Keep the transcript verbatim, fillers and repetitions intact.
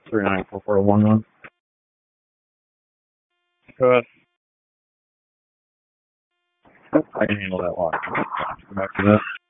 three nine four four one one. Go ahead. I can handle that lock. Come back to that.